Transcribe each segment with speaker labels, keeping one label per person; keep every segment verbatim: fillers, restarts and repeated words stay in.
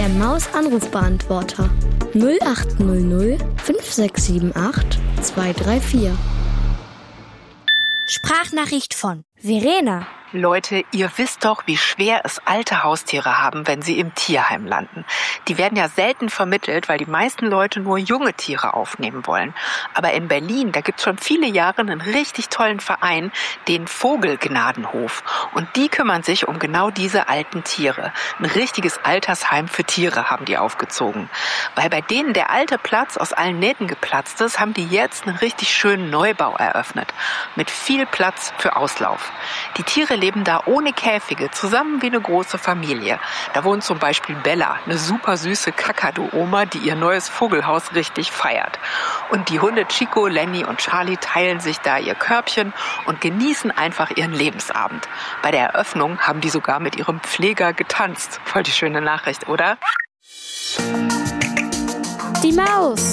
Speaker 1: Der Maus-Anrufbeantworter null acht null null fünf sechs sieben acht zwei drei vier.
Speaker 2: Sprachnachricht von Verena.
Speaker 3: Leute, ihr wisst doch, wie schwer es alte Haustiere haben, wenn sie im Tierheim landen. Die werden ja selten vermittelt, weil die meisten Leute nur junge Tiere aufnehmen wollen. Aber in Berlin, da gibt's schon viele Jahre einen richtig tollen Verein, den Vogelgnadenhof. Und die kümmern sich um genau diese alten Tiere. Ein richtiges Altersheim für Tiere haben die aufgezogen. Weil bei denen der alte Platz aus allen Nähten geplatzt ist, haben die jetzt einen richtig schönen Neubau eröffnet. Mit viel Platz für Auslauf. Die Tiere leben da ohne Käfige, zusammen wie eine große Familie. Da wohnt zum Beispiel Bella, eine super süße Kakadu-Oma, die ihr neues Vogelhaus richtig feiert. Und die Hunde Chico, Lenny und Charlie teilen sich da ihr Körbchen und genießen einfach ihren Lebensabend. Bei der Eröffnung haben die sogar mit ihrem Pfleger getanzt. Voll die schöne Nachricht, oder?
Speaker 4: Die Maus.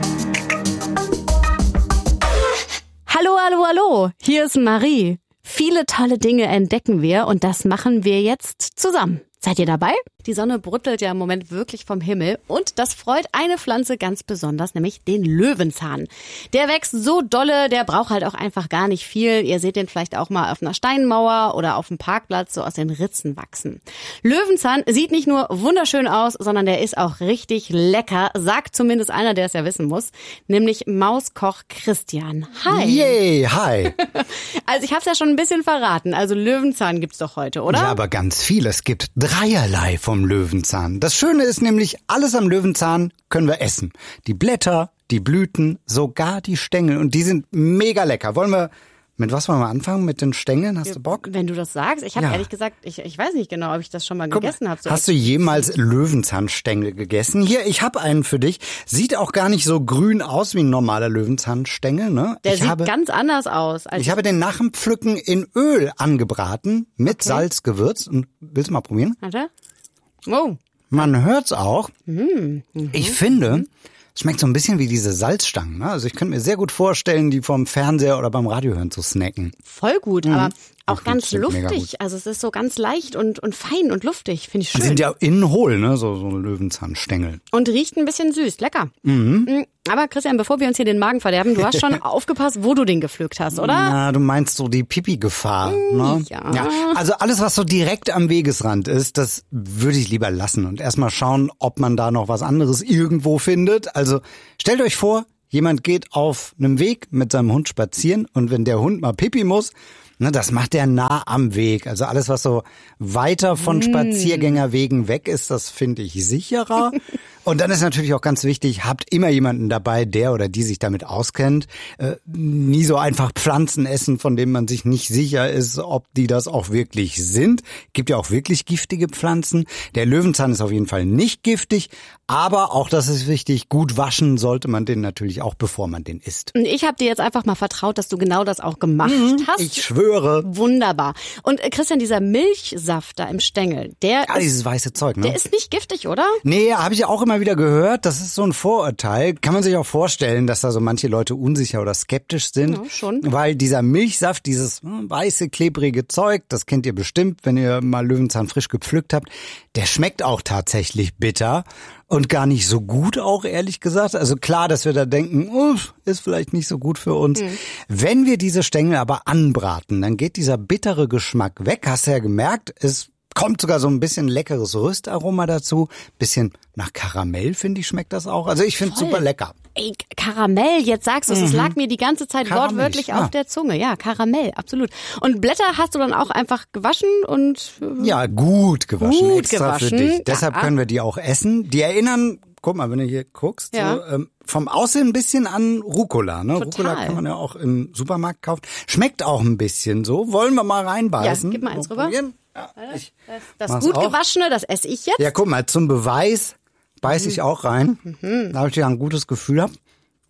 Speaker 4: Hallo, hallo, hallo. Hier ist Marie. Viele tolle Dinge entdecken wir und das machen wir jetzt zusammen. Seid ihr dabei? Die Sonne brüttelt ja im Moment wirklich vom Himmel und das freut eine Pflanze ganz besonders, nämlich den Löwenzahn. Der wächst so dolle, der braucht halt auch einfach gar nicht viel. Ihr seht den vielleicht auch mal auf einer Steinmauer oder auf dem Parkplatz so aus den Ritzen wachsen. Löwenzahn sieht nicht nur wunderschön aus, sondern der ist auch richtig lecker, sagt zumindest einer, der es ja wissen muss, nämlich Mauskoch Christian. Hi.
Speaker 5: Yay, hi.
Speaker 4: Also ich habe es ja schon ein bisschen verraten, also Löwenzahn gibt's doch heute, oder?
Speaker 5: Ja, aber ganz viel. Es gibt dreierlei vom Löwenzahn. Das Schöne ist nämlich, alles am Löwenzahn können wir essen. Die Blätter, die Blüten, sogar die Stängel. Und die sind mega lecker. Wollen wir, mit was wollen wir anfangen? Mit den Stängeln? Hast du Bock?
Speaker 4: Wenn du das sagst. Ich habe
Speaker 5: Ja.
Speaker 4: ehrlich gesagt, ich, ich weiß nicht genau, ob ich das schon mal
Speaker 5: Guck,
Speaker 4: gegessen habe. So
Speaker 5: hast du jemals Löwenzahnstängel gegessen? Hier, ich habe einen für dich. Sieht auch gar nicht so grün aus wie ein normaler Löwenzahnstängel. Ne?
Speaker 4: Der
Speaker 5: ich
Speaker 4: sieht
Speaker 5: habe,
Speaker 4: ganz anders aus. Als
Speaker 5: ich habe den nach dem Pflücken in Öl angebraten, mit
Speaker 4: Okay.
Speaker 5: Salz gewürzt. Und willst du mal probieren?
Speaker 4: Warte. Oh.
Speaker 5: Man hört's auch.
Speaker 4: Mhm.
Speaker 5: Ich finde, es schmeckt so ein bisschen wie diese Salzstangen. Ne? Also ich könnte mir sehr gut vorstellen, die vom Fernseher oder beim Radio hören zu snacken.
Speaker 4: Voll gut, aber auch
Speaker 5: Ach,
Speaker 4: ganz
Speaker 5: sind mega
Speaker 4: luftig. Also es ist so ganz leicht und, und fein und luftig. Finde ich
Speaker 5: Die
Speaker 4: schön.
Speaker 5: sind ja innen hohl, ne? So, so Löwenzahnstängel.
Speaker 4: Und riecht ein bisschen süß. Lecker. Mhm. Aber Christian, bevor wir uns hier den Magen verderben, du hast schon aufgepasst, wo du den gepflückt hast, oder?
Speaker 5: Na, du meinst so die Pipi-Gefahr. Ne?
Speaker 4: ja.
Speaker 5: ja. Also alles, was so direkt am Wegesrand ist, das würde ich lieber lassen. Und erstmal schauen, ob man da noch was anderes irgendwo findet. Also stellt euch vor, jemand geht auf einem Weg mit seinem Hund spazieren und wenn der Hund mal Pipi muss, ne, das macht der nah am Weg. Also alles, was so weiter von Spaziergängerwegen weg ist, das finde ich sicherer. Und dann ist natürlich auch ganz wichtig, habt immer jemanden dabei, der oder die sich damit auskennt. Äh, nie so einfach Pflanzen essen, von denen man sich nicht sicher ist, ob die das auch wirklich sind. Gibt ja auch wirklich giftige Pflanzen. Der Löwenzahn ist auf jeden Fall nicht giftig, aber auch das ist wichtig, gut waschen sollte man den natürlich auch, bevor man den isst.
Speaker 4: Und ich habe dir jetzt einfach mal vertraut, dass du genau das auch gemacht hast.
Speaker 5: Ich schwöre.
Speaker 4: Wunderbar. Und äh, Christian, dieser Milchsaft da im Stängel, der,
Speaker 5: Ja,
Speaker 4: ist,
Speaker 5: dieses weiße Zeug, ne?
Speaker 4: der ist nicht giftig, oder?
Speaker 5: Nee, habe ich auch immer wieder gehört. Das ist so ein Vorurteil. Kann man sich auch vorstellen, dass da so manche Leute unsicher oder skeptisch sind.
Speaker 4: Ja, schon.
Speaker 5: Weil dieser Milchsaft, dieses hm, weiße, klebrige Zeug, das kennt ihr bestimmt, wenn ihr mal Löwenzahn frisch gepflückt habt, der schmeckt auch tatsächlich bitter. Und gar nicht so gut auch, ehrlich gesagt. Also klar, dass wir da denken, uff, ist vielleicht nicht so gut für uns. Mhm. Wenn wir diese Stängel aber anbraten, dann geht dieser bittere Geschmack weg. Hast du ja gemerkt, es kommt sogar so ein bisschen leckeres Röstaroma dazu. Bisschen nach Karamell, finde ich, schmeckt das auch. Also ich finde es super lecker.
Speaker 4: Ey, Karamell, jetzt sagst du es, es lag mir die ganze Zeit
Speaker 5: Karamell,
Speaker 4: wortwörtlich
Speaker 5: ja.
Speaker 4: auf der Zunge. Ja, Karamell, absolut. Und Blätter hast du dann auch einfach gewaschen und... äh,
Speaker 5: Ja, gut gewaschen,
Speaker 4: Gut
Speaker 5: extra
Speaker 4: gewaschen,
Speaker 5: für dich.
Speaker 4: ja.
Speaker 5: Deshalb können wir die auch essen. Die erinnern, guck mal, wenn du hier guckst,
Speaker 4: Ja.
Speaker 5: so, ähm, vom Aussehen ein bisschen an Rucola. Ne?
Speaker 4: Total.
Speaker 5: Rucola kann man ja auch im Supermarkt kaufen. Schmeckt auch ein bisschen so. Wollen wir mal reinbeißen?
Speaker 4: Ja, gib mal eins
Speaker 5: Mal
Speaker 4: rüber.
Speaker 5: probieren? Ja, ich
Speaker 4: Das
Speaker 5: mach's
Speaker 4: gut
Speaker 5: auch.
Speaker 4: gewaschene, das esse ich jetzt.
Speaker 5: Ja, guck mal, zum Beweis beiß
Speaker 4: Mhm.
Speaker 5: ich auch rein. Da ich ja ein gutes Gefühl hab.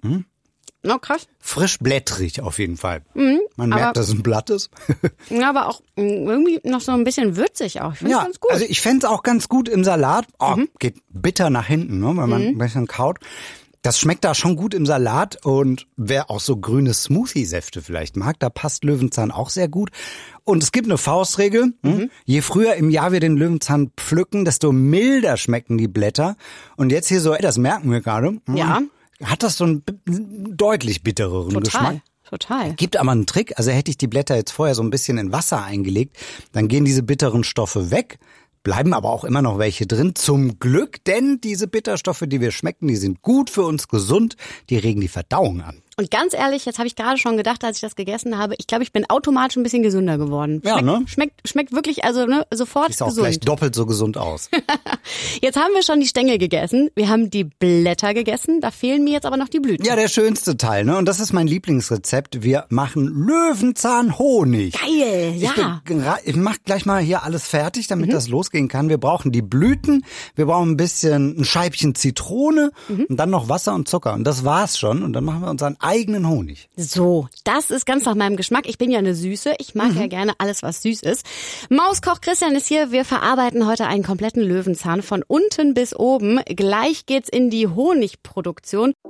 Speaker 4: Oh, krass.
Speaker 5: Frisch blättrig auf jeden Fall. Man merkt, dass es ein Blatt ist.
Speaker 4: Ja, aber auch mh, irgendwie noch so ein bisschen würzig auch. Ich finde
Speaker 5: Ja,
Speaker 4: ganz gut.
Speaker 5: also ich fänd's auch ganz gut im Salat. Oh, geht bitter nach hinten, ne, wenn man ein bisschen kaut. Das schmeckt da schon gut im Salat und wer auch so grüne Smoothie-Säfte vielleicht mag, da passt Löwenzahn auch sehr gut. Und es gibt eine Faustregel. Mhm. Je früher im Jahr wir den Löwenzahn pflücken, desto milder schmecken die Blätter. Und jetzt hier so, ey, das merken wir gerade.
Speaker 4: Ja.
Speaker 5: Hat das so einen deutlich bittereren
Speaker 4: Total.
Speaker 5: Geschmack.
Speaker 4: Total.
Speaker 5: Gibt aber einen Trick, also hätte ich die Blätter jetzt vorher so ein bisschen in Wasser eingelegt, dann gehen diese bitteren Stoffe weg, bleiben aber auch immer noch welche drin, zum Glück, denn diese Bitterstoffe, die wir schmecken, die sind gut für uns, gesund, die regen die Verdauung an.
Speaker 4: Und ganz ehrlich, jetzt habe ich gerade schon gedacht, als ich das gegessen habe, ich glaube, ich bin automatisch ein bisschen gesünder geworden.
Speaker 5: Ja,
Speaker 4: schmeckt,
Speaker 5: ne?
Speaker 4: Schmeckt, schmeckt wirklich, also ne, sofort
Speaker 5: Sieht auch
Speaker 4: gesund.
Speaker 5: gleich doppelt so gesund aus.
Speaker 4: Jetzt haben wir schon die Stängel gegessen, wir haben die Blätter gegessen, da fehlen mir jetzt aber noch die Blüten.
Speaker 5: Ja, der schönste Teil, ne? Und das ist mein Lieblingsrezept. Wir machen Löwenzahnhonig.
Speaker 4: Geil,
Speaker 5: Ich,
Speaker 4: ja.
Speaker 5: bin, ich mach gleich mal hier alles fertig, damit mhm. das losgehen kann. Wir brauchen die Blüten, wir brauchen ein bisschen, ein Scheibchen Zitrone mhm. und dann noch Wasser und Zucker. Und das war's schon. Und dann machen wir unseren eigenen Honig.
Speaker 4: So, das ist ganz nach meinem Geschmack. Ich bin ja eine Süße. Ich mag mhm. ja gerne alles, was süß ist. Mauskoch Christian ist hier. Wir verarbeiten heute einen kompletten Löwenzahn von unten bis oben. Gleich geht's in die Honigproduktion.